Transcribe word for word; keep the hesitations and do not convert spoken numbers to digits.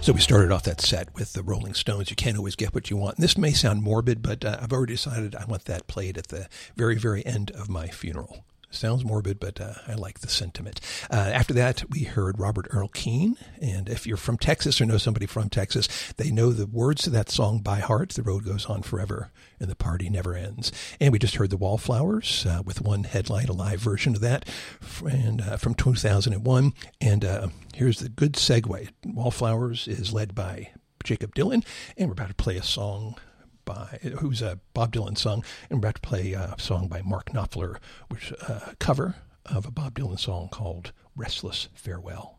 So we started off that set with the Rolling Stones, You Can't Always Get What You Want. And this may sound morbid, but uh, I've already decided I want that played at the very, very end of my funeral. Sounds morbid, but uh, I like the sentiment. Uh, after that, we heard Robert Earl Keen. And if you're from Texas or know somebody from Texas, they know the words to that song by heart. The road goes on forever and the party never ends. And we just heard the Wallflowers uh, with One Headlight, a live version of that, and uh, from two thousand one. And uh, here's the good segue. Wallflowers is led by Jacob Dylan, and we're about to play a song by who's a Bob Dylan song, and we're about to play a song by Mark Knopfler, which is a cover of a Bob Dylan song called Restless Farewell.